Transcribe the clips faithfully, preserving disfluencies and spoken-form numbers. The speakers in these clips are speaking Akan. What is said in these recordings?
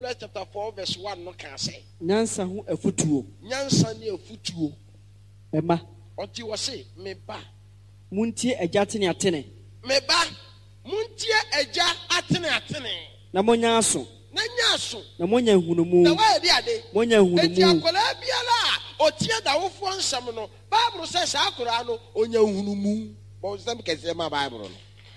chapter four verse one no can say. Nyansa ho afutuo. Nyansa ni afutuo. Ema. Oti wo se me ba. Muntie agya tene atene. Me ba. Muntie agya atene atene. Na monya aso. Na nya aso. Na monya hunumu. Na wa di ade. Monya hunumu. Enti akola biala otie da wofo nsam no. Bible say sa akora no onya hunumu. Bo sam kese ma Bible no.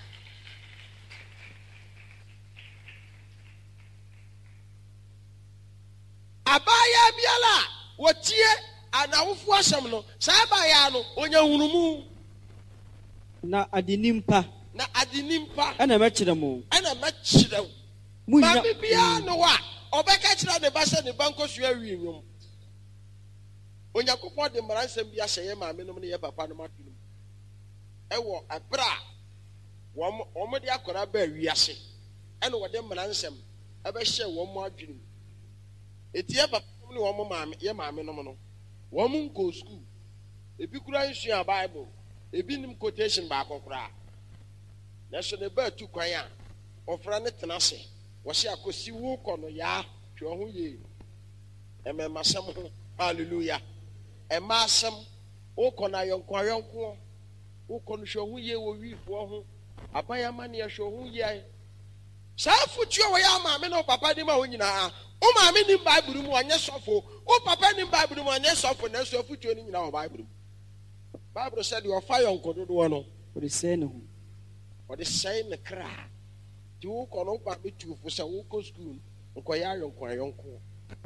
Abaya biala wotie anawofo asam no sa abaya no onya hunumu na adinimpa na adinimpa ana mekire mo ana mekire wo ma bibia no wa obeka kire ne ba se ne banko so awi nwom onya kokon de maransam bia hyeye ma me no ne ye papa no matunu ewo abra wo wo de akora ba awiase ene wo de maransam ebe hye wo mo adwunu etie papa no wo mo maame ye maame no no wo mo nko school ebi kura nsua Bible ebi nim quotation ba akokora na so ne ba tu kwan a ofra ne tena se wo se akosi wo kɔ no ya twe ho ye emema sam ho hallelujah ema sam wo kɔ na yonko yonko wo kɔ no hwe ho ye wo wifo ho abaya ma ne hwe ho ye sa futuo wo ya maame no papa di ma ho nyina o maame ni Bible mu anye sofo o papa ni Bible mu anye sofo na so futuo ni nyina wo Bible. Bible said your fire on Kododo no. What is saying? What is saying the cry? To walk on over to for some walk school, Uncoya Uncoya Unco.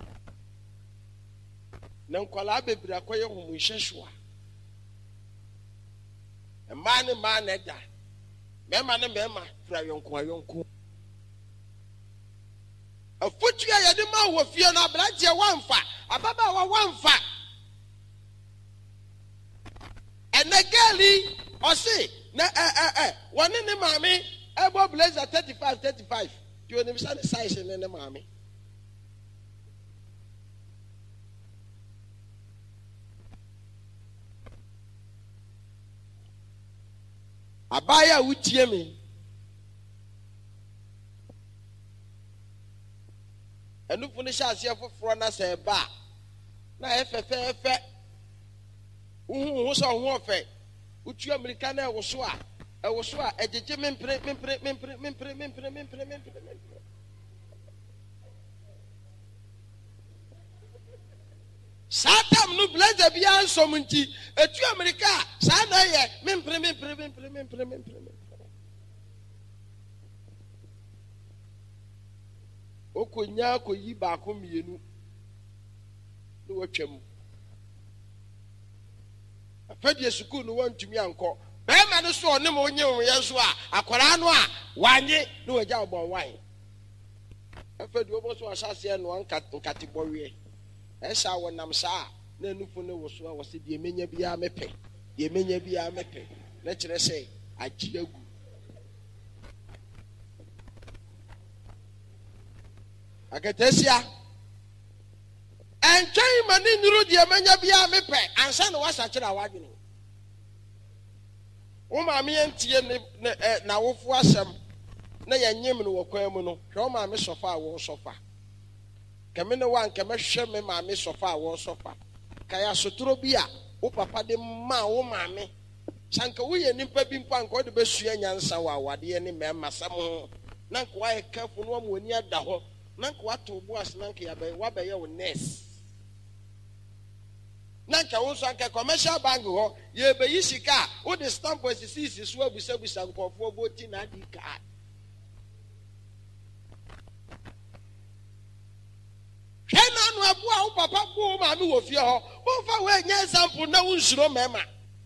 Nankolabe Bracoya whom we sheshua. A man and man at that. Memma and Memma, Fry Uncoya Unco. A foot you are the man who fear not blood, your one fat, a baba one fat. And the girlie, or say, na eh eh eh, one in the mammy, elbow blazer thirty-five, thirty-five. You understand the size in the mammy? Abaya would hear me. And look for the shots here for front as a bar. Now, if a fair fair. Who saw one fair? Which you Americana was so. I was so. A gentleman, pray, pray, pray, pray, pray, pray, pray, pray, pray. Satam no blaze be an so munti. A two America, Sana, men, pray, pray, pray, pray, pray, pray, pray. Okunya ko yi ba ko mienu. No watcham. Fedi school no want to me anko be ma no so ne mo nye o yeso a akwara no a wanye no wagya obon wan Fedi obo so asase no anka nkati bowe e sha wonam sa na nufu ne wo so a wo se de menya bia mepe de menya bia mepe na kire se agye agu akatesia and try mani nuru de manya bia mepe ansa na wasa kira wadwene wo ma me entie ne na wofo asem na yanyem no wokwan mu no hwe wo ma me sofa a wo sofa kame ne wan kame hwe me ma me sofa a wo sofa kaya sotoro bi a wo papa de ma wo ma me sanka wo ye nimpa bi mpa nko de besua nyansa wa wade ne mema sam na nko wa kafu no mo ani ada ho na nko ato bo as na nko ya be wa be ye wo nurse nanka wo so anka commercial bank ho ye be yisika wo de stamp sisi so abusa busa nkofo boti na di card hena no abu a wo papa bo ma me wo fie ho wo fa we nya example na wo nsuro mema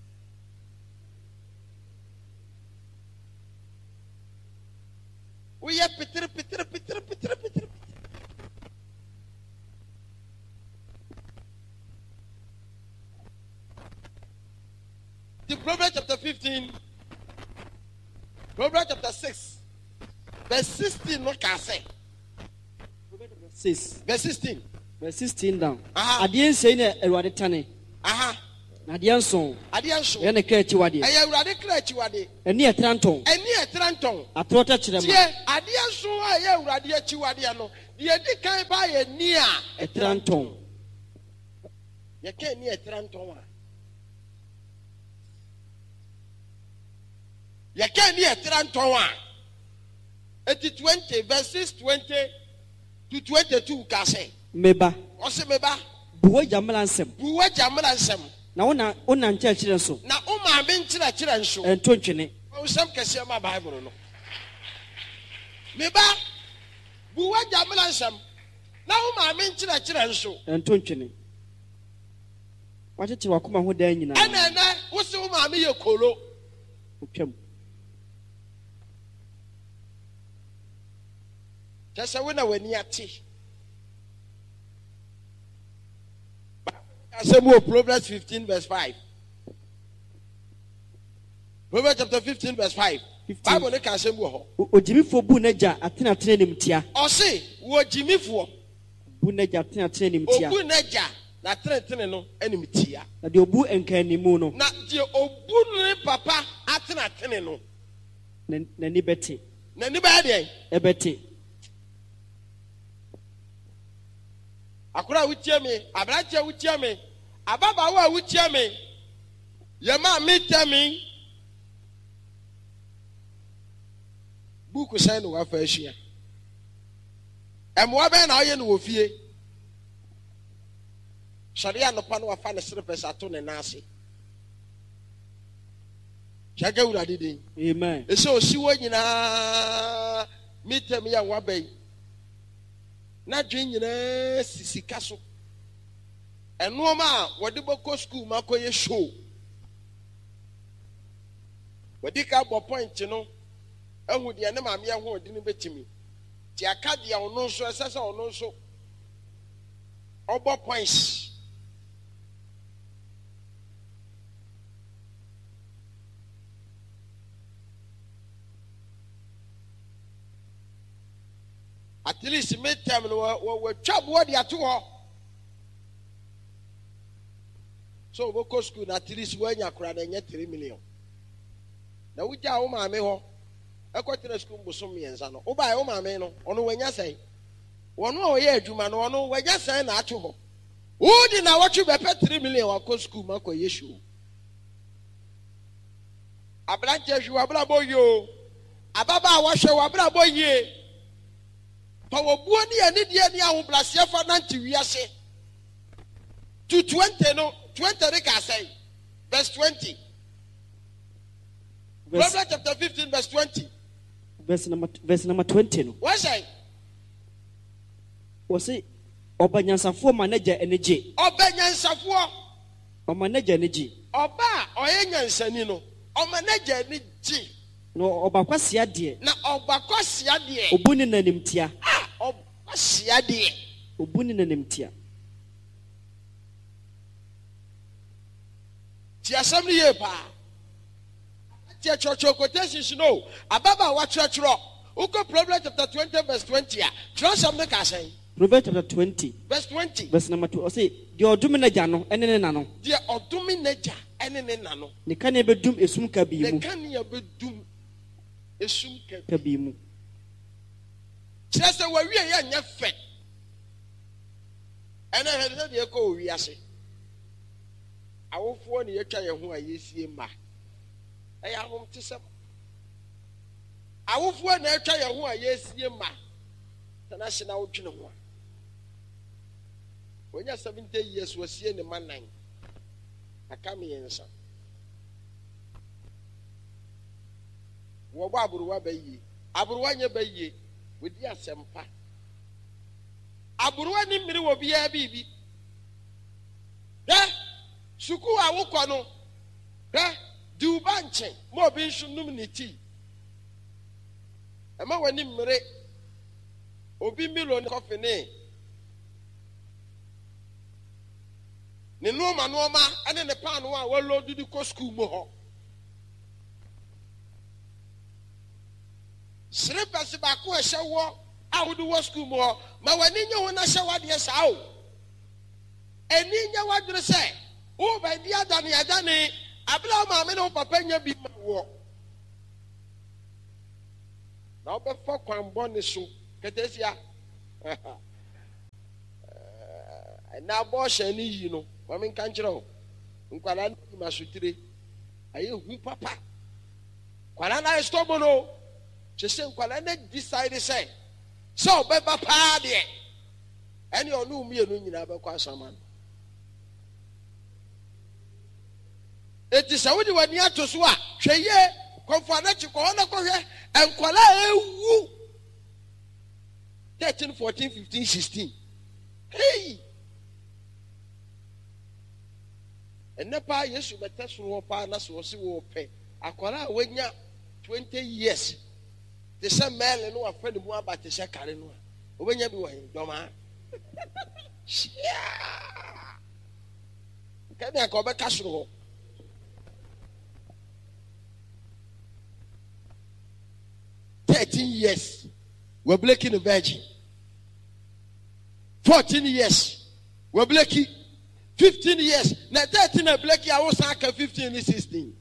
wo ye peter peter peter peter peter Proverbs chapter fifteen, Proverbs chapter six, verse sixteen. What can I say? Six. Verse sixteen. Verse sixteen down. Aha. I didn't say that a tane. Aha. Na dian son. Adian son. Ene krechi wade. Eye urade krechi wade. Eni etranton. Eni etranton. Atrota chirema. Tie adian nso a yɛ awurade akyiwadeɛ no deɛ di kan ba yɛ ni a ɛtra ntɔn. yɛka ni ɛtra ntɔn a yɛka ni ɛtra ntɔn a eighty twenty verses twenty to twenty-two ka sɛ Meba. ɔse meba Buwa jamala nsɛm. bu wagya mmara nsɛm Na wona wona nkyerɛkyerɛ nso. na wo maame nkyerɛkyerɛ nso Ɛnto ntwene. ɔnsɛm kɛseɛ ma bible no meba bu wagya mmara nsɛm na wo maame nkyerɛkyerɛ nso Ɛnto ntwene. Wakyekye wakoma ho dan nyinaa. ɛna ɛnɛ wo se wo maame yɛ kolo Otwam. kyɛ sɛ wo na w'ani ate asɛm wɔ Proverbs fifteen verse five Proverbs chapter fifteen verse five fifteen. Bible ne ka asɛm wɔ hɔ O- Ogyimifoɔ bu n'agya atenatena nim tia. ɔse wɔ gyimifoɔ Bu n'agya atenatena nim tia. obu n'agya na tenetene no anim tia Na deɛ obu nkaanimu no na deɛ obu ne papa atenatene no na- n'ani bɛte. n'ani bɛyɛ deɛn Ɛbɛte. akora a wotie me aberante a wotie me ababaawa a wotie me yɛma metɛ me buuku sɛn na wafa ahyia ɛmmoa bɛn na ɔyɛ no wɔ fie sɔre anɔpa no wafa ne serepɛs ato ne nan ase hyɛga wurade den Amen. ɛsɛ osi wɔ nyinaa metɛ me yɛ waba yi n'adwene nyinaa si sika so ɛnoɔma a wɔde bɔkɔ skuul ma akɔyɛ show wɔde ka bɔ point no ahu deɛ ne maame ahoɔden no bɛtumi nti aka deɛ ɔno nso ɛsɛ sɛ ɔno nso ɔbɔ points at least midterm no wɔtwa boɔ de ato hɔ so wobɛkɔ school na at least woanya kora na ɛnyɛ three million na wogyaa wo maame hɔ ɛkɔtena school bosom mmiɛnsa no wobaɛ wo maame no ɔno wanya sɛn wɔno a ɔyɛ adwuma no ɔno wanya sɛn na ato hɔ wodi na wɔtwe bɛpɛ three million wakɔ school ma kɔyɛ show aberante ahwi wabrabɔ yie o ababa a wɔhwɛ wabrabɔ yie Pawabuo ni anidiɛ ni ahobrɛaseɛ fa nante wiase to twenty no twenty de ka sɛn verse twenty Verse, Proverbs chapter fifteen verse twenty verse number verse number twenty no. wɔn sɛn Wɔse ɔba nyansafoɔ ma n'agya ani gye. ɔbɛ nyansafoɔ Ɔma n'agya ani gye. ɔba a ɔyɛ nyansani no ɔma n'agya ani gye Na ɔba kwasia deɛ. na ɔba kɔsia deɛ Obu ne nanim tia. a ɔba kɔsia deɛ Obu ne nanim tia. ti asɛm no yie paa ti ɛkyerɛkyerɛ quotations no ababa a wakyerɛkyerɛ wokɔ Proverbs chapter twenty verse twenty a kyerɛ asɛm no ka sɛn Proverbs chapter twenty verse twenty verse number two. Ɔse deɛ ɔdome n'agya no ɛne ne na no. deɛ ɔdome n'agya ɛne ne na no Ne ka ne bɛdum esum kabii ne mu. kanea bɛdum esum kabi Kabii mu. kyerɛ sɛ wawie yɛ nyɛ fɛ ɛna hwɛ sɛ deɛ ɛkɔ wɔ wiase awofoɔ ne yɛtwa yɛn ho a yɛsie mma ɛyɛ ahom te sɛm awofoɔ na ɛtwa yɛn ho a yɛsie mma tena hye na wodwene ho a wɔnya seventy years wasie ne ma nan aka mmiɛnsa wɔbɔ aborowa bɛyie aborowa nyɛ bɛyie wɔdi asɛmpa aborowa ne mmiri wɔ biara biribi hwɛ sukuu a wokɔ no hwɛ di wo ba nkyɛn ma obi nso nom ne tii ɛma w'ani mmere obi milo ne kɔfe ne ne nneɛma nneɛma ne ne paano a wɔlɔdu de kɔ sukuu mu hɔ siripɛsi baako a ɛhyɛ wɔ a wode wɔ sukuu mu hɔ ma w'ani nye ho na hyɛ wadeɛ saa o ani nye wadwere sɛ wo baabi adane adane abere a maame ne wo papa nya bi ma wɔ na obefa kwan bone so ketesia na abortion ni yi no ma me kan kire o nkwala ni masutire aye hu papa kwala na stop no chese nkwala na decide say so obeba pa de eni onu mi enu nyina be kwa asama eti sa wodi wani ato so a hweye konfana chi ko na ko hwe enkwala ewu thirteen fourteen fifteen sixteen hey enepa yesu beteso wo pa na so se wo pe akwara wanya twenty years de se mele no afa ne mu abate se kare no obenya bi wo he doma kani akobe kasro ho thirteen years we're breaking the virgin. fourteen years we're breaking. fifteen years. Now thirteen a black I was like fifteen and sixteen.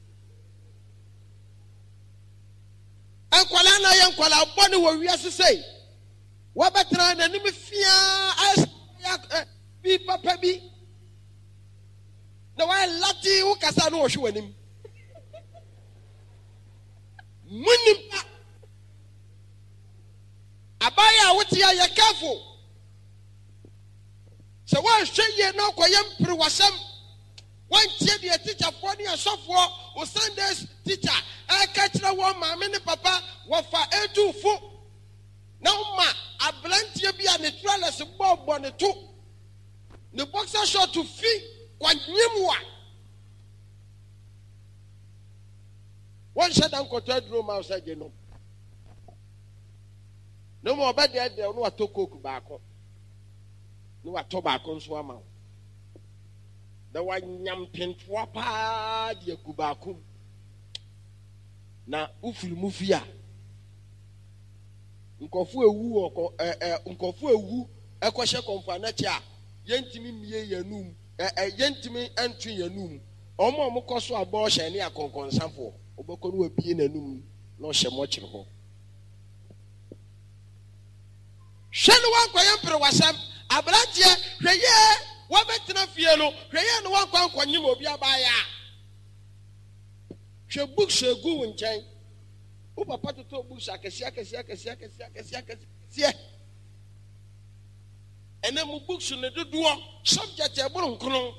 And Kualana young Kuala Bonnie will we say. What better than enemy fear as be papa be? No, I lati who casano showing him. Money. Abaya, what you are careful. So one say ye no kwayam priwasam. One say the teacher for the software or Sundays teacher. I catch the one my mini papa what for a two foot. Now ma a blanty be an neutralist bob on the two. The boxer shot to feet one new one. One shut down third room outside you know. No more bad there no to cook back. No a tobacco swam. The one yam pin twapa de kubakum. Na uful mufia. Nkofu ewu oko eh eh nkofu ewu ekwohye konfana cha yentimi mie yanum eh eh yentimi entwe yanum omo omo koso abo hye ne akonkonsanfo obekọ no abie nanum na ohye mo kire ho hwene wankwayam pere wasam abrantie hweye wabetena fie no hweye no wankwankonyim obi abaya hwe books egu nchen o papa toto books akesi akesi akesi akesi akesi akesi ene mu books ne dodo subject e buru nkron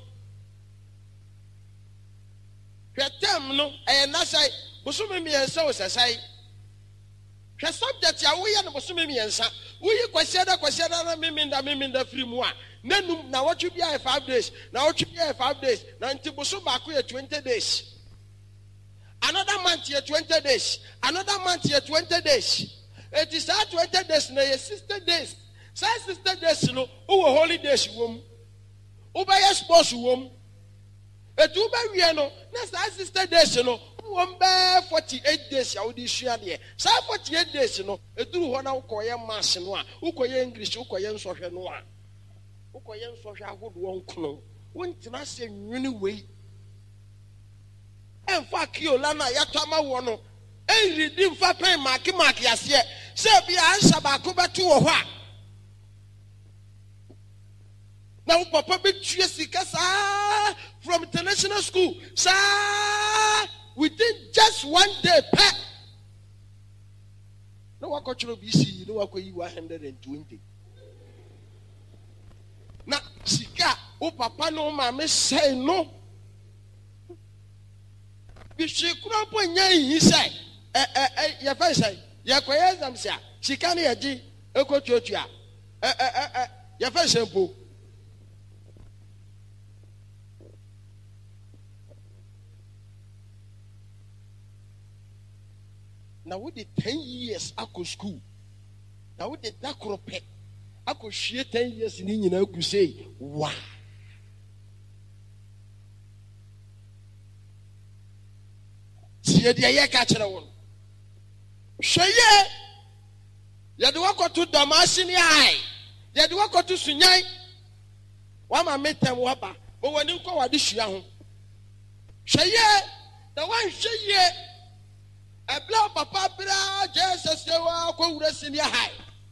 hwetem no e na sai bosome miensa osasai hwe subject ya wo ye no bosome miensa wo yi kwasiada kwasiada na meminda meminda free mu a nanum na watchu bia five days na watchu bia five days na nti bosome ba ko ye twenty days. Another month here twenty days. Another month here twenty days. It is our twenty days na your sister days. Say sister days no who holidays wom. Who buy sports wom. Et who buy we no na say sister days no wom be forty-eight days ya odi sua de. Say forty-eight days no eduru ho na ukoye mass no a ukoye English ukoye nsohwe no a ukoye nsohwe ahodo nkono. Wontina se nwini wei. En fa kiolana yatama wono en redeem fa pen mark mark yase se bia answer ba ko beto wo ho a na wo papa betue sika sa from international school sa within just one day pa no wa ko chiro B C no wa ko yi one hundred twenty na sika wo papa no ma me say no Bishi kura po nyai yi sai eh eh eh ya fa sai ya koye exam sia sika na yaji ekotuotua eh eh eh ya fa sai po na we did ten years ako school na we did that krope ako hwie ten years ni nyina ku sei wow. Siye dia ye ka kire won hweye ye de wakoto domasi ni ai ye de wakoto sunyan wa ma metem wa ba bo woni nko wa de hwia ho hweye da wan hweye A blow papa bra Jesus sewa ko wura senior high.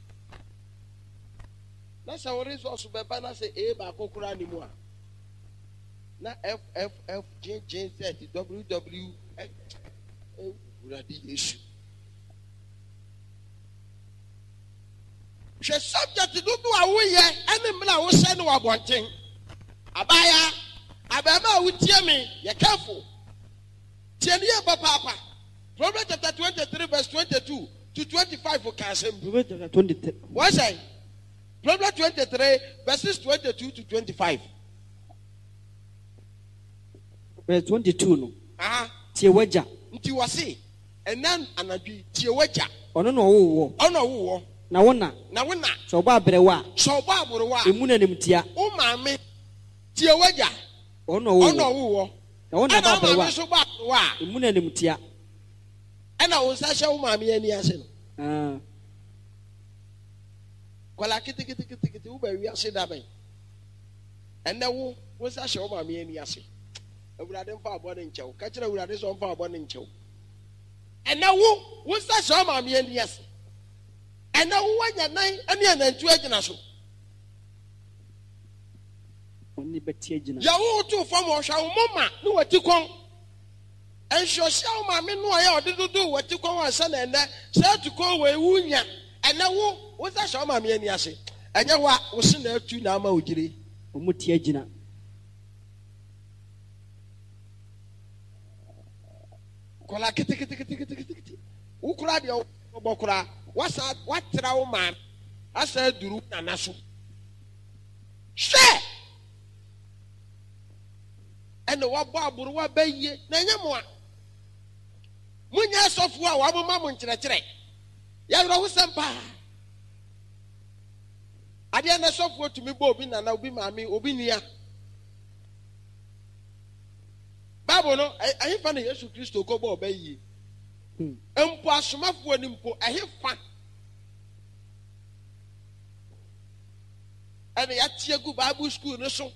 Na sa wori so so beba na say e ba ko kura ni mu a. Na F F F J J Z W W e wura di Yesu. She subject do do a wo ye ene mla wo se no abonten. Abaya abema wo tie me ye careful. Tie ne ye papa. Proverbs chapter twenty-three verse twenty-two to twenty-five for Kasem. Proverbs chapter twenty-three. What's that? Proverbs twenty-three verses twenty-two to twenty-five. Verse twenty-two no. Ah. Tie waja. Nti wase. Enan anadwi tie waja. Ono no wo wo. Ono wo wo. Na wona. Na wona. So ba abrewa. So ba abrewa. Emu na nimtia. O maame tie waja. Ono wo. Ono wo wo. Na wona ba abrewa. So ba abrewa. Emu na nimtia. Ena wo sa hye wo maame ani ase no. Ah. Kwala kiti kiti kiti kiti wo ba wi ase da ben. Ena wo wo sa hye wo maame ani ase. Awurade mfa abo ne nchew. Ka kire awurade so mfa abo ne nchew. Ena wo wo sa hye wo maame ani ase. Ena wo wanya nan ane anantu agina so. Oni beti agina. Ya wo to fam wo hwa wo mama ne wati kon. Ensho sia wo maame no aye odedodo wati kon ansa na ene sa tukon we wunya. Ena wo wo sa hye wo maame ani ase. Enya wa wo se na atu na ama ogire. Omuti agina. Kola kiti kiti kiti kiti kiti kiti. Ukura de obokura. Wasa watra wo man. Asa duru na naso. She. Ene wabo aburu wa baye na nyamo a. Munya sofu a waboma mo nkyerɛkyerɛ. Ya wura wo sempa. Ade na sofu otumi bo obi nana obi maami obi nia. Bible no ayi fa na Yesu Kristo ko bo obayi. Empo asomafo ni mpo ahi fa. Ene ya tie gu Bible school no so.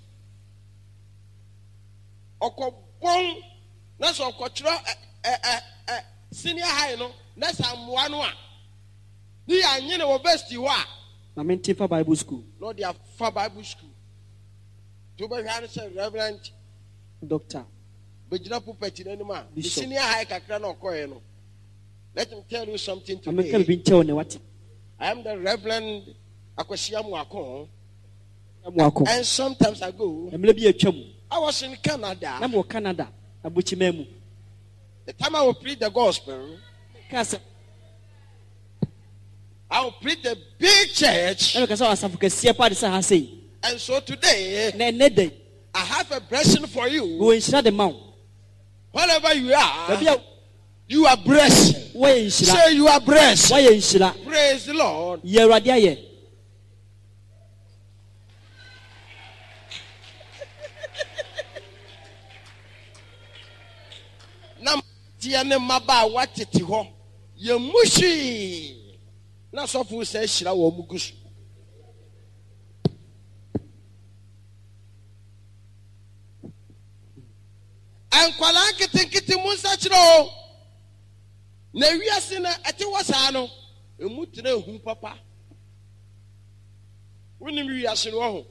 Okobon na so okokyro eh eh eh senior high no na samwa no a. Ni anye na university wa. Na menti fa Bible school. No dia fa Bible school. To be hwan say reverend Doctor. Bejina pulpit na nima. The senior high kakra na okoye no. Let me tell you something today. I am the Reverend Akwasiam Wako. And sometimes ago, I was in Canada. I'm Canada. The time I will preach the gospel, I will preach the big church. And so today, I have a blessing for you. Wherever you are, you are blessed. Say you are blessed. Praise the Lord. Nam tiane maba watete ho. Ye mushi. Na sofu se hira wo mugusu. Ankwala kitinkiti munsa chiro. Na wiase na ate wasa no emu tena hu papa woni wiase no ho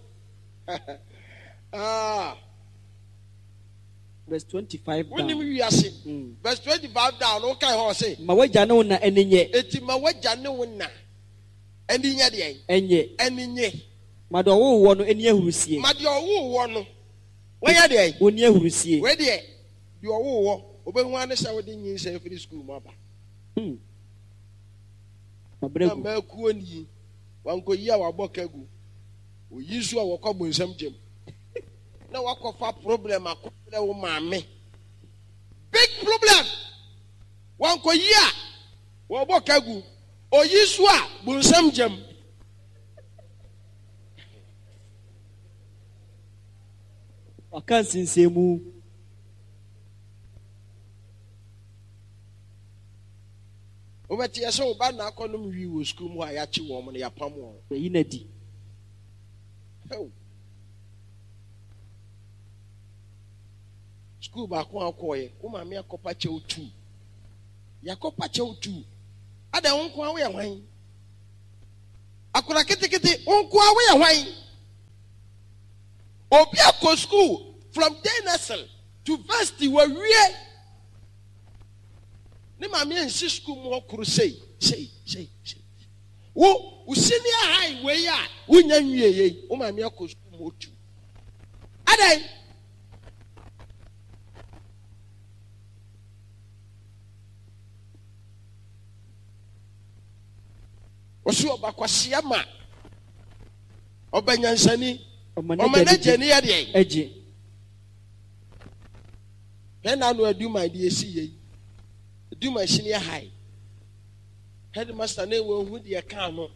ah verse twenty-five woni wiase verse twenty-five down no kai ho say ma waja ne wona enye eti ma waja ne wona enye de enye enye ma do wo wo no eni ahurusie ma de wo wo no wanya de oni ahurusie we de de wo wo obehu ane sa wo de nyin sa free school mo ba. Hmm. Na makuo ni wanko yi a wabɔkagu oyi so a wɔkɔbɔ nsam gyem na wakɔfa problem akɔfrɛ wo maame big problem wanko yi a wɔbɔkagu oyi so a bɔ nsam gyem wakansinsemu obeti yese oba na akonom wi wo school mu a ya chi wo mo na ya pam wo yi na di school ba ko akoye wo ma me akopa che otu yakopa chew tu ada wonko awe ya hwan akura ketekete wonko awe ya hwan obi akọ school from day nursery to varsity wa wie ne ma me nsi school mo kuru sei sei sei sei wo usini high we ya wonya nwie ye wo ma me akọ school mo tu adai osu obakwase ma obanyansani omanage ni ya de eje pena no adu my de esi ye adu my senior high headmaster na we hu de ka no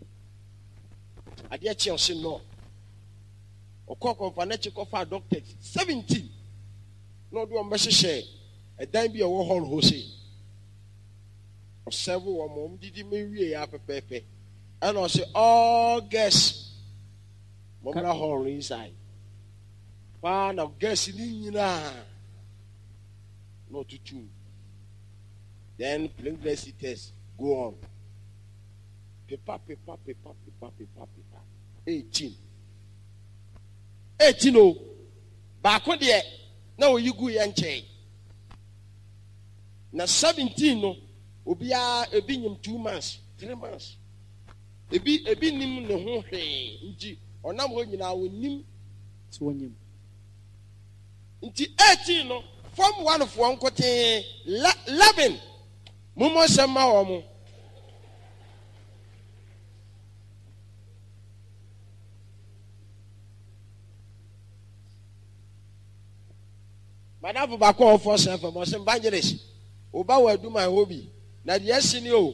ade achi o se no okoko fa na chi ko fa doctor seventeen no do o mehye edan bi e wo hall ho se o seven wo mom didi me wie ya pepepe and o se all guests Mobile hall inside. Pan of gas in no to two. Then pregnancy test go on. Paper, paper, paper, paper, paper, paper. Eighteen. Eighteen oh. Back on there. Now you go and check. Now seventeen no. Obia a binyum two months, three months. A bi a binim no ho he. Onam ho nyina wonim so wonyim nti eighteen no form one of one kote eleven mumo sema wo mo madam ba ko for self mo sem evangelist oba wa do my hobby na de asini o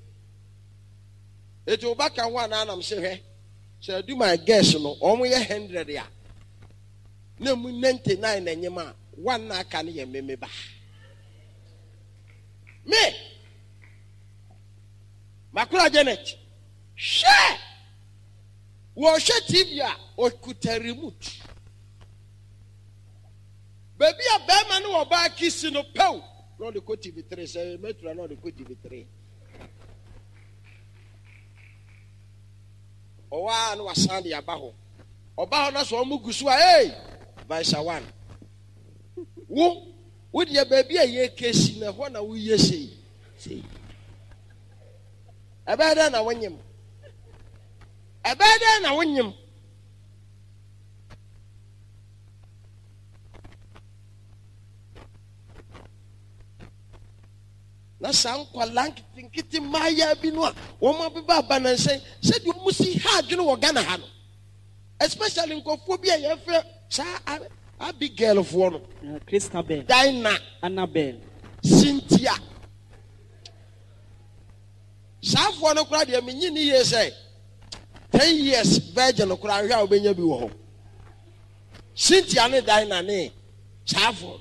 eto oba kan wa na anam se hwe so do my guess no omo ye one hundred ya na mu ninety-nine na nyema one na aka ne ye meme ba me makura Janet she wo she T V a o kuta remote baby a be ma no oba kiss no pew no de ko T V three say metro no de ko T V three owa no wasande abaho oba ho na so omu gusu a hey vice one wo wo de baby a ye kesi na ho na wo ye sei sei abada na wonyem abada na wonyem na san kwalank tinkiti maya bi no a wo ma be baba na nsen se de wo si ha adwene wo Ghana ha no especially nkofo bi a ye fe sa Abigail fo no Christabel Dinah Annabel Cynthia sa fo no kura de menyi ni ye say ten years virgin no kura hwa obenya bi wo ho Cynthia ne Dinah ne sa fo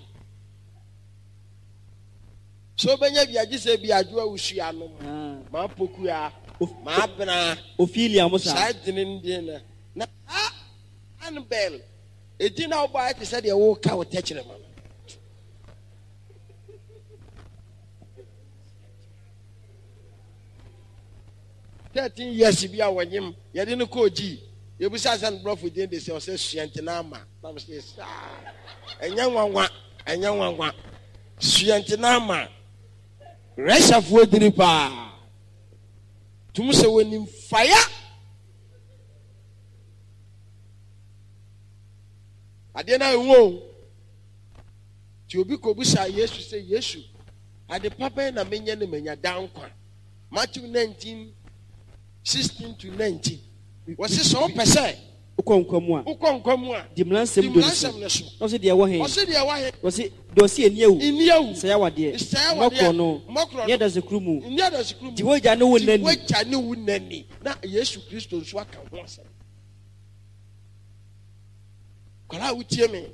so benya bi agise bi adwa usua no ma poku ya ma bena Ophelia Musa side din na na Annabel edina obo ati said e wo ka wo techere ma thirteen years bi a wonyem ye de no ko ji ye bu sa san bro for din de se o se suantina ma na me se enya nwanwa enya nwanwa suantina ma Resha for dripa. Tumse wenim fire. Adena wo. Ti obi ko busa Yesu say Yesu. Ade papa na menya ne menya dan kwa. Matthew nineteen sixteen to nineteen. Was it so percent? Ukonkwamu a. Ukonkwamu a. Dimlansem do. Dimlansem no se de wo he. O se de wo he. O se do se eniawu. Eniawu. Se ya wade. Se ya wade. Mokro no. Mokro. Ye da se krumu. Nye da se krumu. Di woja ne wonani. Woja ne wonani. Na Yesu Kristo nso aka ho asem. Kwala utie me.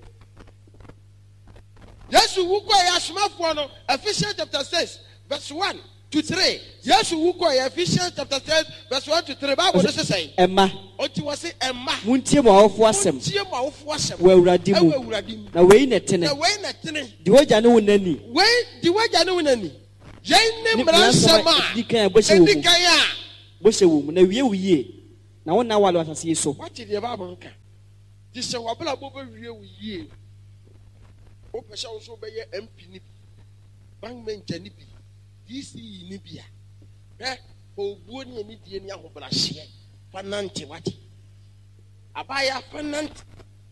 Yesu wuko ya asomafo no Ephesians chapter six verse one to three. Yesu wuko ya Ephesians chapter six verse one to three. Bible no say Emma. Oti wose Emma. Muntie mo awofo asem. Muntie mo awofo asem. Wa awurade mu. Wa awurade mu. Na wei ne tene. Na wei ne tene. Di woja ne wonani. Wei di woja ne wonani. Yen ne mransama. Dika bo hye wo mu. Dika ya. Bo hye wo mu na wie wo yie. Na wona wale asase so. What did the Bible nka? This is what Bible bo wie wo yie. O pese wo so be ye M P ni. Bankment ni bi. D C ni bia. Eh, obuo ni ani die ni ahobrahye. Fanante wati. Abaya fanante.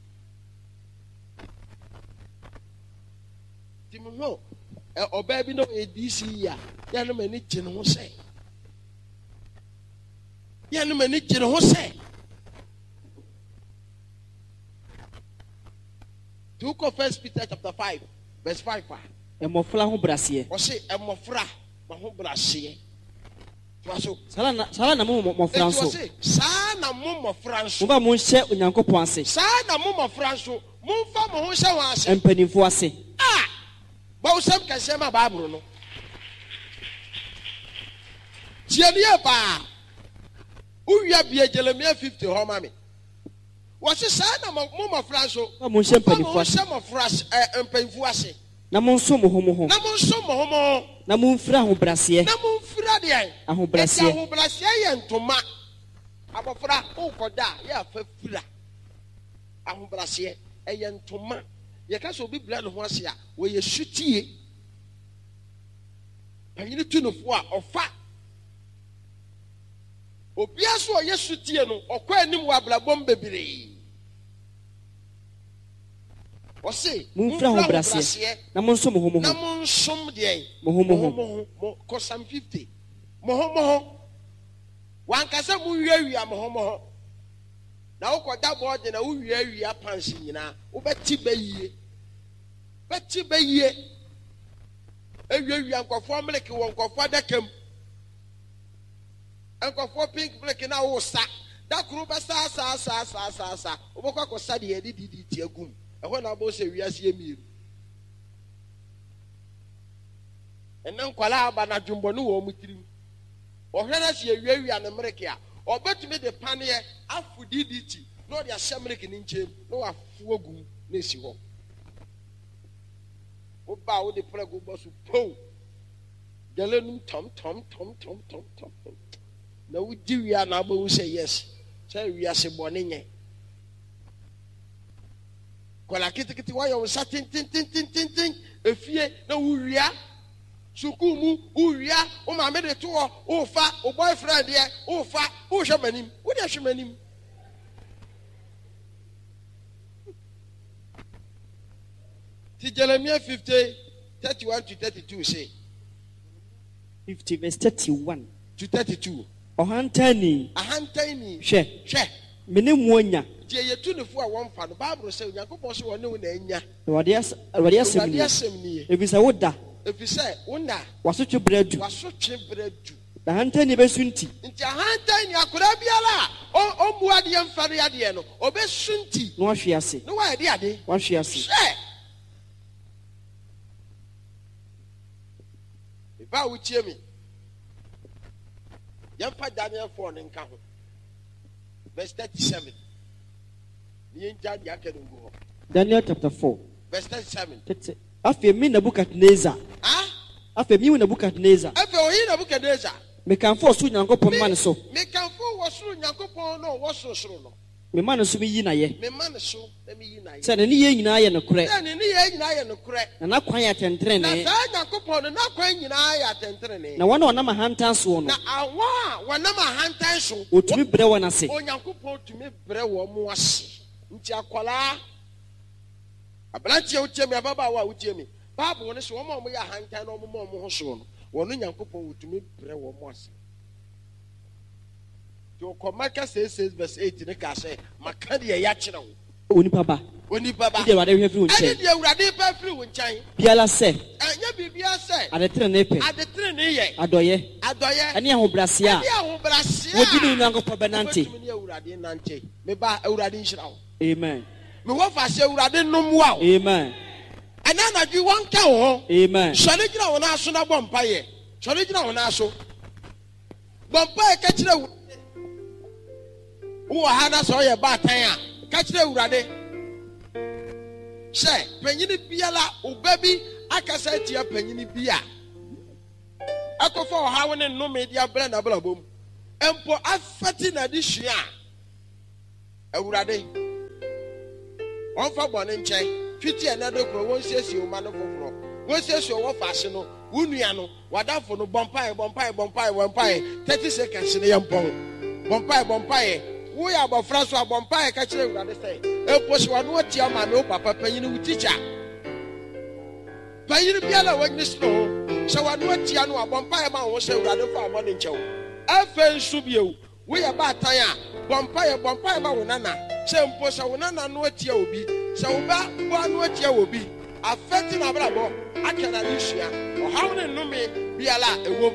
Timono, eh oba bi no e D C ya. Ya no mani gine ho se. Ya no mani gine ho se. Book of First Peter chapter five, verse five. Emofra ho brase. O se emofra ma ho brase. Twaso. Sala na sala na mo mofra nso. Sa na mo mofra nso. Mo ba mo hye Onyankopɔn ase. Sa na mo mofra nso. Mo fa mo ho hye wan ase. Empanimfo ase. Ah! Ba usam kase ma Bible no. Tiania ba. Uwia bia Jeremiah fifty ho ma me. What is sad among Mama Franso? I'm on some of us and painful ase. Namon somo homo. Namon somo homo. Namun fra ho brase. Namun fra de. Aho brase. Aho brase yan toma. Abofra o koda ya fa fra. Aho brase e yan toma. Ye ka so biblia no ho ase a we ye sutie. Panyini tunofo a ofa. Obia so ye sutie no okwa anim wa blabom bebere. O se munfra ho brase na monsom ho mo ho na monsom de mo ho mo ho mo ko Psalm fifty mo ho mo ho wan ka se mu wiawia mo ho mo ho na wo koda board na wo wiawia pansi nyina wo beti bayie beti bayie ewiawia nkofo mleke won nkofo adakam nkofo pink mleke na wo sa da kru be sa sa sa sa sa sa obokwa ko sa de yedi didi ti agum ehwe na bo se wiase emiru enan kwala aba na dwumbo no wo mutirim ohwe na se wiawia ne mreke a obetumi de panie afu didi ti no de ahye mreke ni nchem no afu agum na esi ho oba wo de prego bo so po galenum tom tom tom tom tom tom na wo diwia na abo wo say yes say wiase bone nye kola kitikiti wa yo sa tin tin tin tin tin tin efie na wo wia sukumu wo wia o ma me de to o fa o boyfriend ye o fa o hwemanim wo de hwemanim ti Jeremiah fifty thirty-one to thirty-two say fifty verse thirty-one to thirty-two ohantani ahantani hwe hwe mene muonya je yetunefo a won fa no Bible say Yakobon so won ne na anya wade as wade asem ni ebisa woda efise wona wasotwe bradu wasotwe bradu na hantani besunti nti ahantani akora biala o o muade yemfare ade no obesunti no ahwe ase no wa ade ade wa ahwe ase hwe ba wuchie mi yemfa Daniel four ne nka ho verse thirty-seven ni enja dia kedungo Daniel chapter four verse thirty-seven afi mi Nebukadnezar ah afi mi Nebukadnezar afi o yi Nebukadnezar me kan fo so Nyankopon man so me kan fo wo so Nyankopon no wo so so no me man so mi yi na ye me man so na mi yi na ye se ne ye nyina ye no kure se ne ye nyina ye no kure na na kwan ya tentre ne na sa Nyankopon na kwan nyina ya tentre ne na wona ona ma hantan so no na awa wona ma hantan so otumi bre wona se o Nyankopon tumi bre wo mu ase nti akwala abrantie utie me baba wa utie me Bible ne so wo ma mo ya hantan no mo mo ho so no wono Nyankopon otumi bre wo mu ase to komaka six verse eight ne ka say maka de ya kire wo oni baba oni baba de wade hwe firi wo nche ani de urade pa firi wo nchan biala se anya bibia se ade tre ne pe ade tre ne ye adoye adoye ani ahobrase a ani ahobrase a wo di ni Nyankopon benante me urade nante me ba urade nhira wo amen me wo fa se urade nomwa wo amen ana na dwi won ka wo amen sole gina wo na aso na bompa ye sole gina wo na aso bompa e ka kire wo wo ha na so ye batan a ka kire urade se panyini biala obabi akasa tia panyini bia ɛkɔfa ɔhaw ne nnome de abrɛ n'abrabɔ mu mpo afɛte n'adesua a awurade ɔmfa bɔne nkyɛn twiti ɛnɛ de koro wɔn siesie ɔma no foforɔ wɔn siesie ɔwɔ faase no wo nua no wadafo no bɔmpae bɔmpae bɔmpae bɔmpae thirty seconds ne yɛ mpɔn bɔmpae bɔmpae woyɛ abɔfra so a bɔmpae ka kyerɛ awurade sɛ mpo hyɛ wano atia maame wo papa panyin wo tikya panyin biara wɔnyini soro hyɛ wano atia no abɔmpae ma wo sɛ awurade fa abɔ ne nkyɛw afei nso bio woyɛ baatan a bɔmpae bɔmpae ma wo nana hyɛ mpo hyɛ wo nana no atia obi hyɛ wo ba boa no atia obi afɛte na abrabɔ akɛra ne sua ɔhaw ne nnome biara ɛwɔ